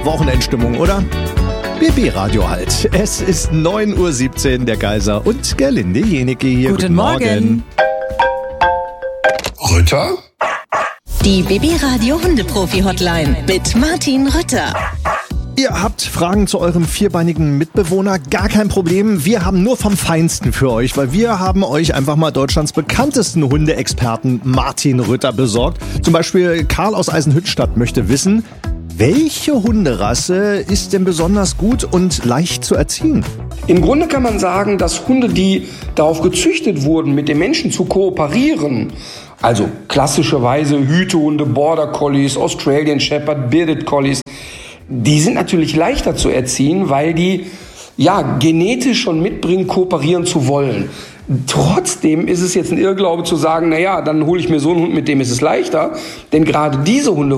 Wochenendstimmung, oder? BB Radio halt. Es ist 9:17 Uhr, der Kaiser und Gerlinde Jenecke hier. Guten Morgen. Rütter? Die BB Radio Hundeprofi-Hotline mit Martin Rütter. Ihr habt Fragen zu eurem vierbeinigen Mitbewohner? Gar kein Problem. Wir haben nur vom Feinsten für euch, weil wir haben euch einfach mal Deutschlands bekanntesten Hundeexperten Martin Rütter besorgt. Zum Beispiel Karl aus Eisenhüttenstadt möchte wissen, welche Hunderasse ist denn besonders gut und leicht zu erziehen? Im Grunde kann man sagen, dass Hunde, die darauf gezüchtet wurden, mit den Menschen zu kooperieren, also klassischerweise Hütehunde, Border Collies, Australian Shepherd, Bearded Collies, die sind natürlich leichter zu erziehen, weil die genetisch schon mitbringen, kooperieren zu wollen. Trotzdem ist es jetzt ein Irrglaube zu sagen, dann hole ich mir so einen Hund, mit dem ist es leichter. Denn gerade diese Hunde